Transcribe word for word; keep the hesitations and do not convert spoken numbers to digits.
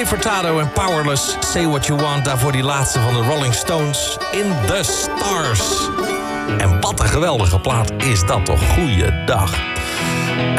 Nelly Furtado en Powerless, Say What You Want. Daarvoor die laatste van de Rolling Stones, In The Stars. En wat een geweldige plaat is dat toch. Goeiedag.